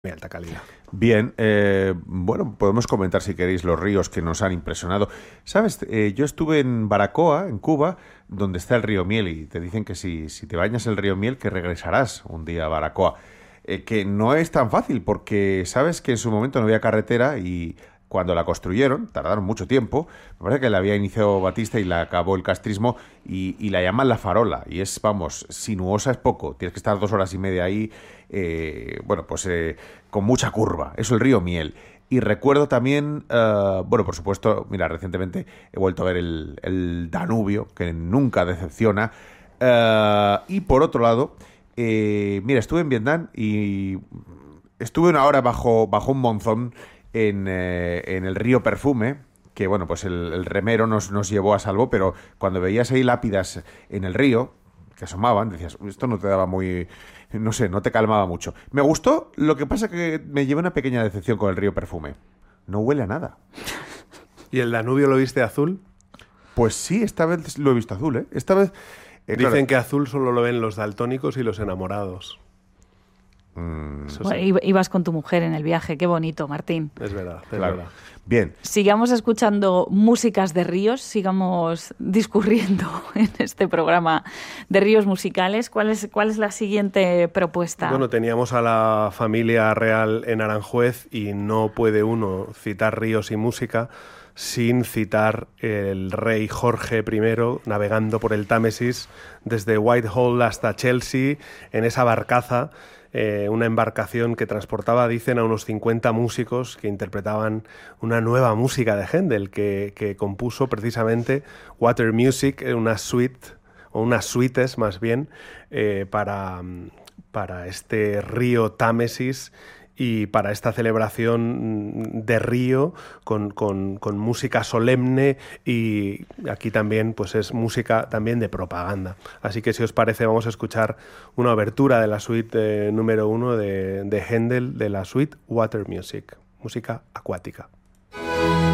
de alta calidad. Bien, bueno, podemos comentar si queréis los ríos que nos han impresionado. ¿Sabes? Yo estuve en Baracoa, en Cuba, donde está el río Miel, y te dicen que si te bañas el río Miel, que regresarás un día a Baracoa. Que no es tan fácil, porque sabes que en su momento no había carretera y cuando la construyeron, tardaron mucho tiempo. Me parece que la había iniciado Batista y la acabó el castrismo y la llaman La Farola. Y es, vamos, sinuosa es poco. Tienes que estar 2 horas y media ahí, bueno, pues con mucha curva. Eso el río Miel. Y recuerdo también, bueno, por supuesto, mira, recientemente he vuelto a ver el Danubio, que nunca decepciona. Y por otro lado, mira, estuve en Vietnam y estuve 1 hora bajo un monzón en el río Perfume, que bueno, pues el remero nos llevó a salvo, pero cuando veías ahí lápidas en el río, que asomaban, decías, esto no te daba muy, no sé, no te calmaba mucho. Me gustó, lo que pasa que me llevé una pequeña decepción con el río Perfume. No huele a nada. ¿Y el Danubio lo viste azul? Pues sí, esta vez lo he visto azul, ¿eh? Esta vez... Dicen claro, que azul solo lo ven los daltónicos y los enamorados. Eso Bueno, sí, ibas con tu mujer en el viaje, qué bonito, Martín. es verdad, es claro. verdad. Bien, Sigamos escuchando músicas de ríos, sigamos discurriendo en este programa de ríos musicales. ¿Cuál es la siguiente propuesta? Bueno, teníamos a la familia real en Aranjuez y no puede uno citar ríos y música sin citar el rey Jorge I navegando por el Támesis desde Whitehall hasta Chelsea en esa barcaza, una embarcación que transportaba, dicen, a unos 50 músicos que interpretaban una nueva música de Händel que compuso precisamente Water Music, una suite, o unas suites más bien, para este río Támesis y para esta celebración de río con música solemne, y aquí también pues es música también de propaganda. Así que si os parece vamos a escuchar una obertura de la suite número 1 de Händel, de la suite Water Music, música acuática.